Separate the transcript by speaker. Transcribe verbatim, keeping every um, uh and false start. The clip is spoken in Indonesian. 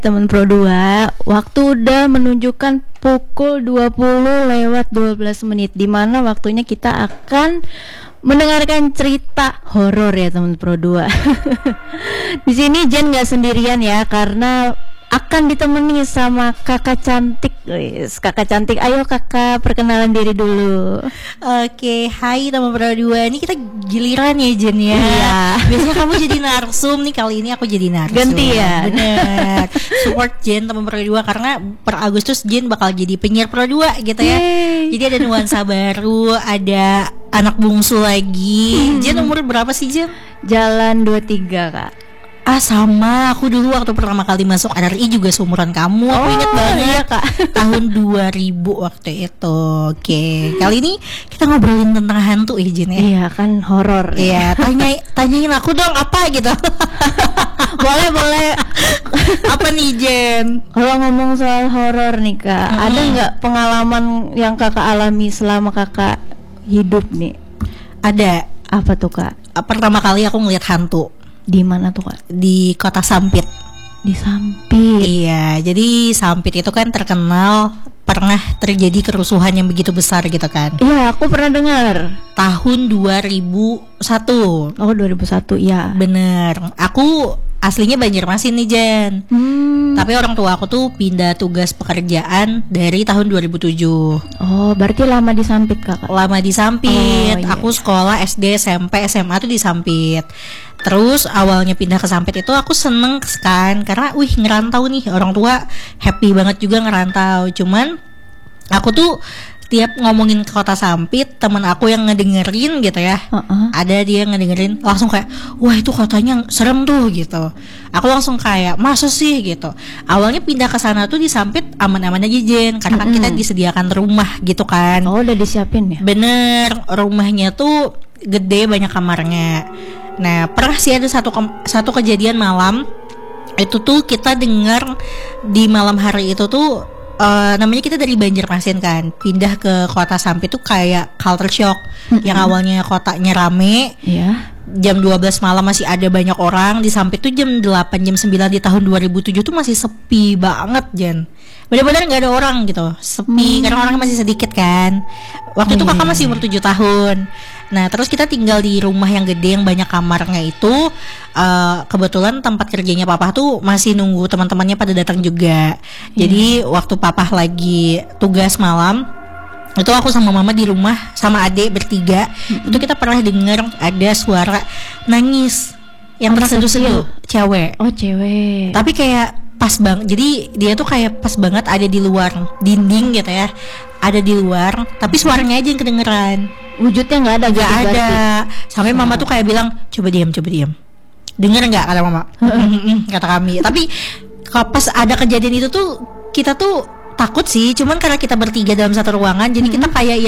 Speaker 1: Teman Pro dua, waktu udah menunjukkan pukul dua puluh lewat dua belas menit, di mana waktunya kita akan mendengarkan cerita horor ya teman Pro dua. Di sini Jen nggak sendirian ya, karena akan ditemani sama kakak cantik. Wis, kakak cantik, ayo kakak perkenalan diri dulu.
Speaker 2: Oke, hai teman Pro dua. Ini kita giliran ya Jen ya.
Speaker 1: Iya.
Speaker 2: Biasanya kamu jadi narsum nih, kali ini aku jadi narsum.
Speaker 1: Ganti ya.
Speaker 2: Bener. Support Jen teman Pro dua, karena per Agustus Jen bakal jadi penyiar Pro dua gitu ya.
Speaker 1: Yeay.
Speaker 2: Jadi ada nuansa baru, ada anak bungsu lagi.
Speaker 1: Hmm.
Speaker 2: Jen umur berapa sih Jen?
Speaker 1: Jalan dua puluh tiga kak.
Speaker 2: Ah sama, aku dulu waktu pertama kali masuk R R I juga seumuran kamu. Aku
Speaker 1: Oh,
Speaker 2: ingat banget
Speaker 1: iya, Kak.
Speaker 2: tahun dua ribu waktu itu. Oke, kali ini kita ngobrolin tentang hantu ya Jen ya.
Speaker 1: Iya kan horor.
Speaker 2: Iya, tanya tanyain aku dong apa gitu.
Speaker 1: Boleh boleh.
Speaker 2: Apa nih Jen?
Speaker 1: Kalau ngomong soal horor nih kak,
Speaker 2: Mm-mm.
Speaker 1: ada nggak pengalaman yang kakak alami selama kakak hidup nih?
Speaker 2: Ada.
Speaker 1: Apa tuh kak?
Speaker 2: Pertama kali aku ngeliat hantu
Speaker 1: Di mana tuh kak?
Speaker 2: di Kota Sampit.
Speaker 1: Di Sampit.
Speaker 2: Iya, jadi Sampit itu kan terkenal pernah terjadi kerusuhan yang begitu besar gitu kan.
Speaker 1: Iya, aku pernah dengar.
Speaker 2: Tahun dua ribu satu.
Speaker 1: Oh, dua ribu satu ya.
Speaker 2: Bener. Aku aslinya Banjarmasin nih Jen.
Speaker 1: Hmm.
Speaker 2: Tapi orang tua aku tuh pindah tugas pekerjaan dari tahun dua ribu tujuh.
Speaker 1: Oh, berarti lama di Sampit kakak.
Speaker 2: Lama di Sampit.
Speaker 1: Oh, iya,
Speaker 2: Aku
Speaker 1: iya.
Speaker 2: sekolah S D, S M P, S M A tuh di Sampit. Terus awalnya pindah ke Sampit itu aku seneng kan, karena wih ngerantau nih, orang tua happy banget juga ngerantau. Cuman aku tuh tiap ngomongin ke Kota Sampit, temen aku yang ngedengerin gitu ya,
Speaker 1: Uh-uh.
Speaker 2: ada dia ngedengerin langsung kayak, wah itu kotanya serem tuh gitu. Aku langsung kayak, masa sih gitu. Awalnya pindah ke sana tuh di Sampit aman-aman aja Jen, karena kan
Speaker 1: Mm-mm.
Speaker 2: kita disediakan rumah gitu kan.
Speaker 1: Oh, udah disiapin ya?
Speaker 2: Bener, rumahnya tuh gede, banyak kamarnya. Nah, pernah sih ada satu ke- satu kejadian malam. Itu tuh kita dengar di malam hari itu tuh eh, namanya kita dari Banjarmasin kan, pindah ke Kota Sampit tuh kayak culture shock.
Speaker 1: Mm-mm.
Speaker 2: Yang awalnya kotanya rame,
Speaker 1: Iya.
Speaker 2: jam dua belas malam masih ada banyak orang. Di Sampit tuh jam delapan, jam sembilan di tahun dua ribu tujuh tuh masih sepi banget Jen. Benar-benar nggak ada orang gitu, sepi.
Speaker 1: Hmm.
Speaker 2: Karena orangnya masih sedikit kan. Waktu
Speaker 1: Oh,
Speaker 2: itu
Speaker 1: iya,
Speaker 2: kakak
Speaker 1: iya,
Speaker 2: masih
Speaker 1: iya.
Speaker 2: umur tujuh tahun. Nah terus kita tinggal di rumah yang gede yang banyak kamarnya itu. eh, Kebetulan tempat kerjanya papa tuh masih nunggu teman-temannya pada datang juga. Jadi waktu papa lagi tugas malam, itu aku sama mama di rumah sama adik bertiga. Itu kita pernah dengar ada suara nangis yang
Speaker 1: Anak
Speaker 2: terseduh-seduh, cewek.
Speaker 1: Oh, cewek.
Speaker 2: Tapi kayak pas banget. Jadi dia tuh kayak pas banget ada di luar dinding gitu ya. Ada di luar, tapi suaranya aja yang kedengeran.
Speaker 1: Wujudnya nggak ada,
Speaker 2: Gak
Speaker 1: gitu
Speaker 2: ada.
Speaker 1: berarti.
Speaker 2: Sampai mama tuh kayak bilang, coba diam, coba diam. Dengar nggak kata mama? Kata kami. Tapi kalau pas ada kejadian itu tuh kita tuh takut sih. Cuman karena kita bertiga dalam satu ruangan, jadi kita kayak